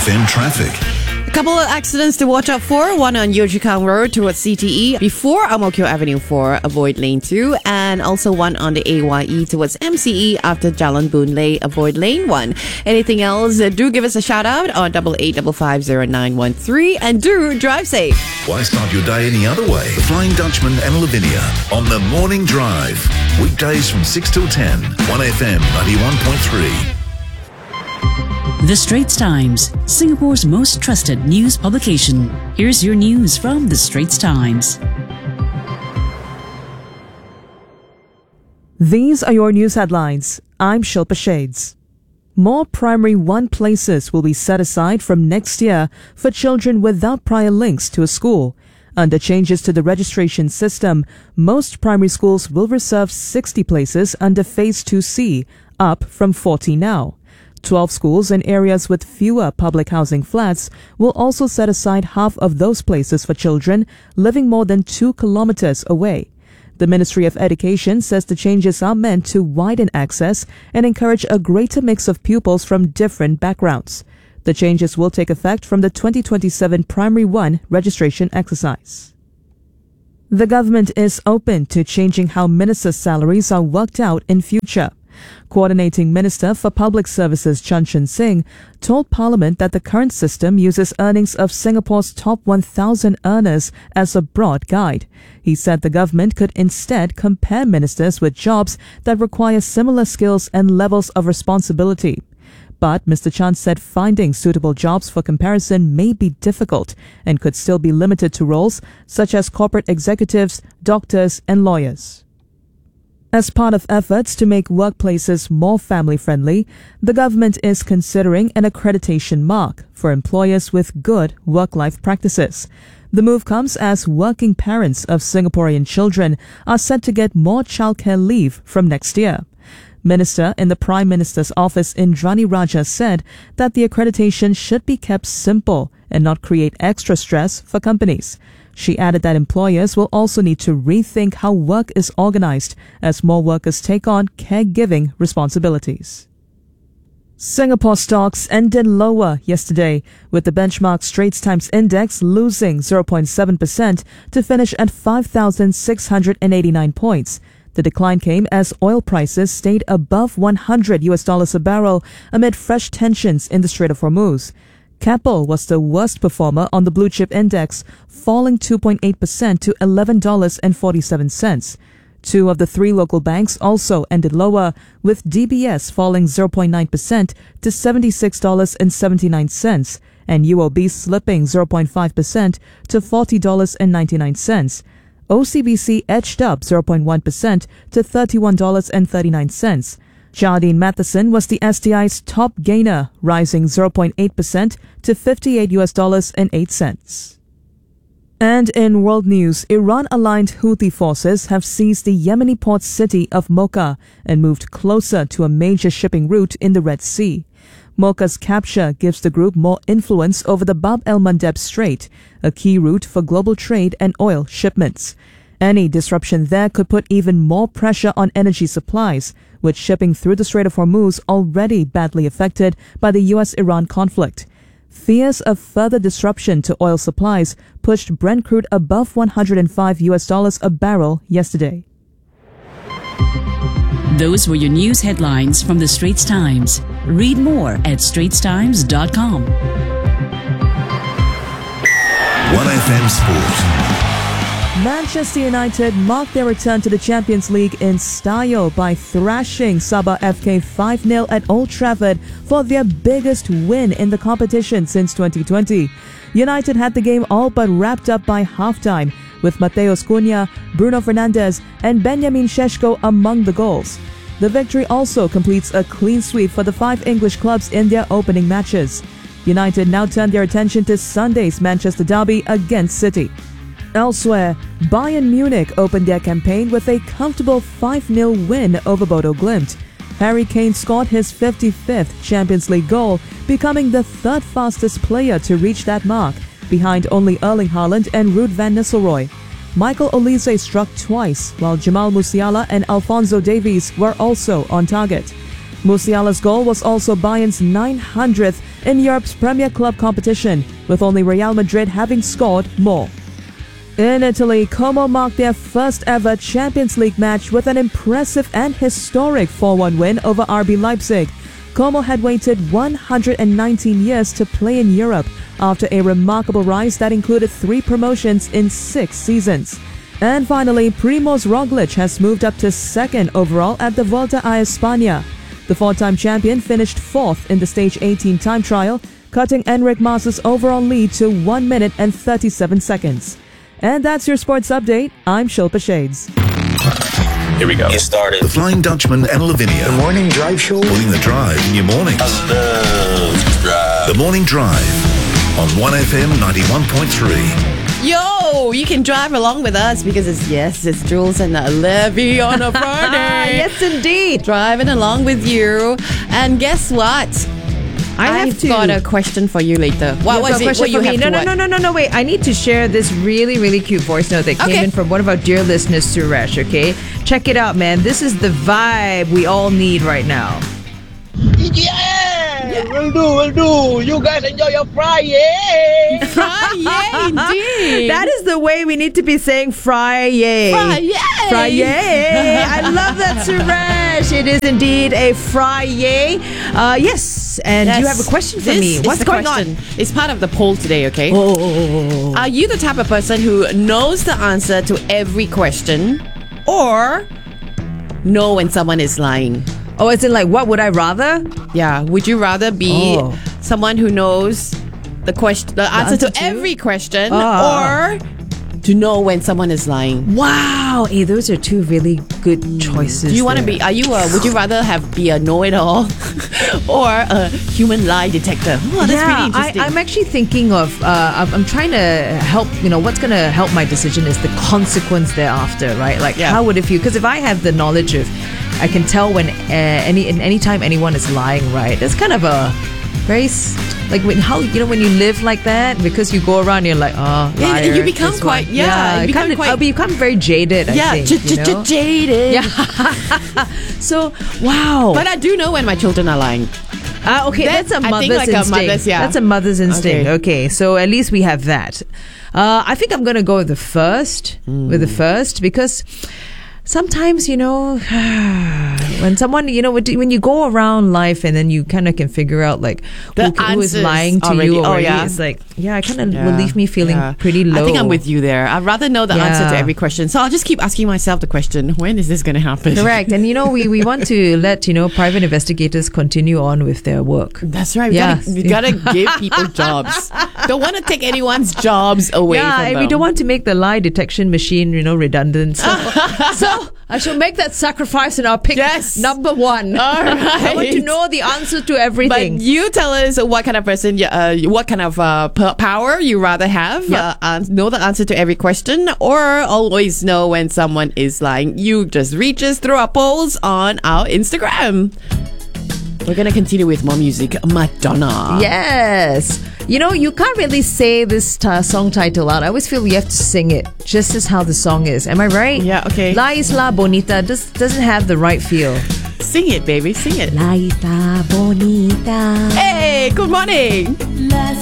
1FM traffic. A couple of accidents to watch out for. One on Yio Chu Kang Road towards CTE before Ang Mo Kio Avenue 4, avoid lane 2. And also one on the AYE towards MCE after Jalan Boon Lay, avoid lane 1. Anything else, do give us a shout out on 88550913 and do drive safe. Why start your day any other way? The Flying Dutchman and Lavinia on The Morning Drive. Weekdays from 6 till 10. 1FM 91.3. The Straits Times, Singapore's most trusted news publication. Here's your news from The Straits Times. These are your news headlines. I'm Shilpa Shades. More Primary 1 places will be set aside from next year for children without prior links to a school. Under changes to the registration system, most primary schools will reserve 60 places under Phase 2C, up from 40 now. 12 schools in areas with fewer public housing flats will also set aside half of those places for children living more than 2 kilometers away. The Ministry of Education says the changes are meant to widen access and encourage a greater mix of pupils from different backgrounds. The changes will take effect from the 2027 Primary 1 registration exercise. The government is open to changing how ministers' salaries are worked out in future. Coordinating Minister for Public Services Chan Chun Sing told Parliament that the current system uses earnings of Singapore's top 1,000 earners as a broad guide. He said the government could instead compare ministers with jobs that require similar skills and levels of responsibility. But Mr. Chan said finding suitable jobs for comparison may be difficult and could still be limited to roles such as corporate executives, doctors and lawyers. As part of efforts to make workplaces more family-friendly, the government is considering an accreditation mark for employers with good work-life practices. The move comes as working parents of Singaporean children are set to get more childcare leave from next year. Minister in the Prime Minister's office Indrani Raja said that the accreditation should be kept simple and not create extra stress for companies. She added that employers will also need to rethink how work is organized as more workers take on caregiving responsibilities. Singapore stocks ended lower yesterday, with the benchmark Straits Times Index losing 0.7% to finish at 5,689 points. The decline came as oil prices stayed above $100 a barrel amid fresh tensions in the Strait of Hormuz. Keppel was the worst performer on the blue chip index, falling 2.8% to $11.47. 2 of the 3 local banks also ended lower, with DBS falling 0.9% to $76.79 and UOB slipping 0.5% to $40.99. OCBC edged up 0.1% to $31.39. Jardine Matheson was the STI's top gainer, rising 0.8% to $58.08. And in world news, Iran-aligned Houthi forces have seized the Yemeni port city of Mocha and moved closer to a major shipping route in the Red Sea. Mocha's capture gives the group more influence over the Bab el-Mandeb Strait, a key route for global trade and oil shipments. Any disruption there could put even more pressure on energy supplies, with shipping through the Strait of Hormuz already badly affected by the US-Iran conflict. Fears of further disruption to oil supplies pushed Brent crude above $105 a barrel yesterday. Those were your news headlines from The Straits Times. Read more at straitstimes.com. 1FM Sport. Manchester United marked their return to the Champions League in style by thrashing Sabah FK 5-0 at Old Trafford for their biggest win in the competition since 2020. United had the game all but wrapped up by halftime, with Mateus Cunha, Bruno Fernandes and Benjamin Šeško among the goals. The victory also completes a clean sweep for the 5 English clubs in their opening matches. United now turn their attention to Sunday's Manchester derby against City. Elsewhere, Bayern Munich opened their campaign with a comfortable 5-0 win over Bodo Glimt. Harry Kane scored his 55th Champions League goal, becoming the 3rd fastest player to reach that mark, behind only Erling Haaland and Ruud van Nistelrooy. Michael Olise struck twice, while Jamal Musiala and Alphonso Davies were also on target. Musiala's goal was also Bayern's 900th in Europe's Premier Club competition, with only Real Madrid having scored more. In Italy, Como marked their first ever Champions League match with an impressive and historic 4-1 win over RB Leipzig. Como had waited 119 years to play in Europe after a remarkable rise that included 3 promotions in 6 seasons. And finally, Primož Roglic has moved up to second overall at the Volta a España. The 4-time champion finished 4th in the Stage 18 time trial, cutting Enric Mas's overall lead to 1 minute and 37 seconds. And that's your sports update. I'm Shilpa Shades. Here we go. Get started. The Flying Dutchman and Lavinia. The morning drive show. Putting the drive in your mornings. I love to drive. The Morning Drive on 1FM 91.3. Yo, you can drive along with us because it's Jules and Levy on a Friday. Yes, indeed. Driving along with you. And guess what? I've got a question for you later. What was it? What you have to what? No, wait. I need to share this really, really cute voice note that came in from one of our dear listeners, Suresh, okay? Check it out, man. This is the vibe we all need right now. Yeah, will do. You guys enjoy your Friday. Friday, indeed. That is the way we need to be saying Friday. Friday. I love that, Suresh. It is indeed a Friday. Yes. And you have a question for me. What's going on? It's part of the poll today, okay? Oh. Are you the type of person who knows the answer to every question or know when someone is lying? Oh, it's in like, what would I rather? Yeah. Would you rather be someone who knows the answer to every question or to know when someone is lying? Wow. Hey, those are two really good choices. Do you want to be, would you rather be a know-it-all or a human lie detector? Oh, that's pretty interesting. I'm actually thinking of, I'm trying to help, what's going to help my decision is the consequence thereafter, right? Like, how would it feel? Because if I have the knowledge of, I can tell when anytime anyone is lying, right? That's kind of a very like when you live like that, because you go around, you're like, liar, you become quite I'll become very jaded. I think, jaded. Yeah. So wow. But I do know when my children are lying. Okay, that's a mother's instinct. That's a mother's instinct. Okay, so at least we have that. I think I'm gonna go with the first. Because sometimes, when someone, when you go around life and then you kind of can figure out like who is lying to you already, it's like, it kind of will leave me feeling pretty low. I think I'm with you there. I'd rather know the answer to every question. So I'll just keep asking myself the question, when is this going to happen? Correct. And, we want to let, private investigators continue on with their work. That's right. We gotta give people jobs. Don't want to take anyone's jobs away from them. And we don't want to make the lie detection machine, redundant. So I shall make that sacrifice and I'll pick number one. All right. I want to know the answer to everything. But you tell us what kind of person, what kind of power you rather have. Know the answer to every question or always know when someone is lying. You just reach us through our polls on our Instagram. We're going to continue with more music. Madonna. Yes. You can't really say this song title out. I always feel you have to sing it just as how the song is. Am I right? Yeah, okay. La Isla Bonita doesn't have the right feel. Sing it, baby. Sing it. La Isla Bonita. Hey, good morning.